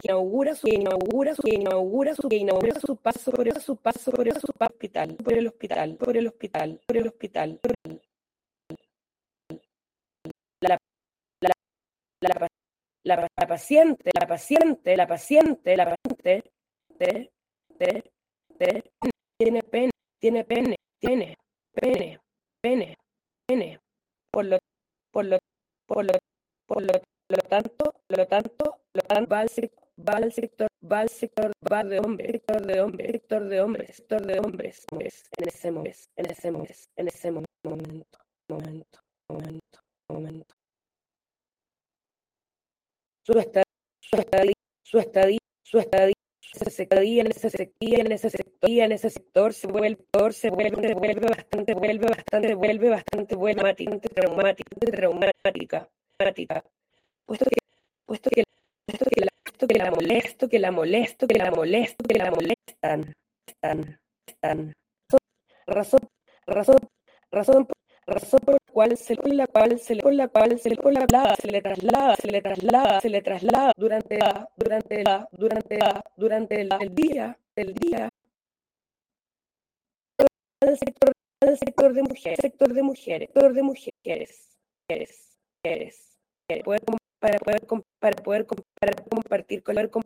su paso por el hospital, la, paciente, tiene pene, por lo, por lo, por lo, por lo tanto, va de hombres, en ese momento. Su estadía, su estadía, su estadía, en ese sector se vuelve bastante traumática, puesto que la molestan, razón, razón, razón, por la cual se le traslada durante el día al sector de mujeres, para poder compartir con las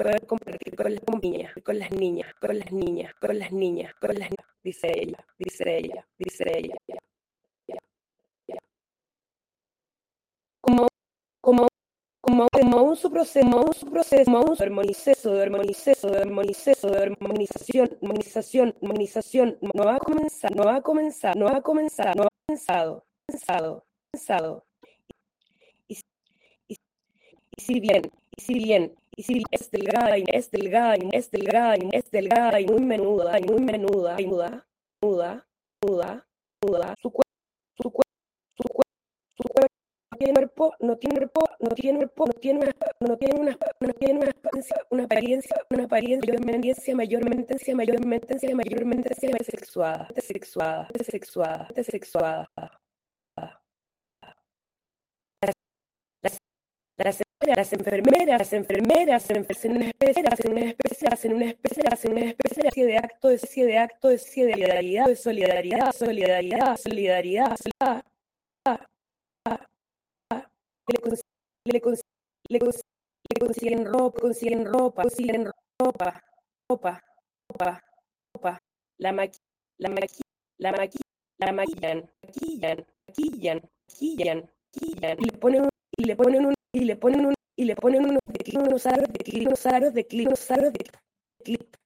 niñas, dice ella. Como un proceso de armonización no ha comenzado. Y si bien es delgada y muy menuda, su cuerpo no tiene una apariencia mayormente sexuada. Las enfermeras hacen una especie de acto de solidaridad. Le consiguen ropa, la maquillan, y le ponen unos aros de clip.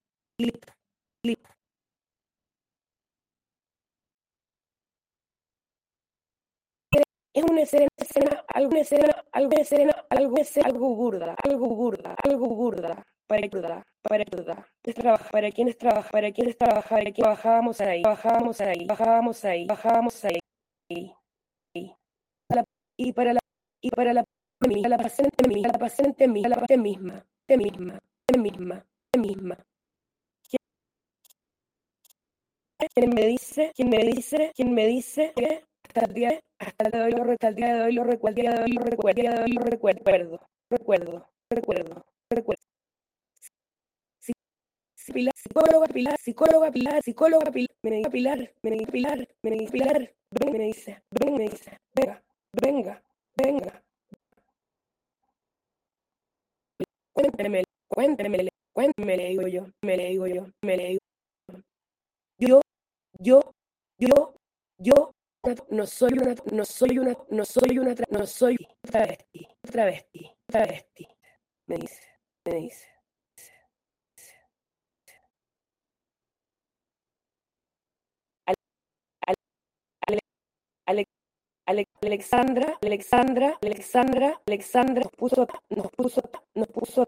Es una escena algo burda, para quienes trabajábamos ahí, y para la paciente misma, quien me dice que hasta el día de hoy lo recuerdo. Psicóloga Pilar, me dice, venga, cuénteme, le digo yo, yo no soy travesti, me dice. Alexandra nos puso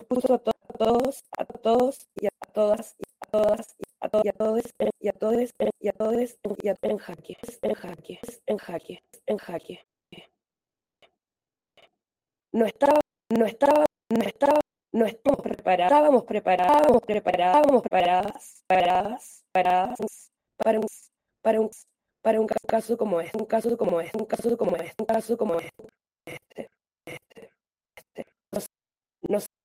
a todos y a todas en jaque. No estábamos preparadas para un caso como este, Nos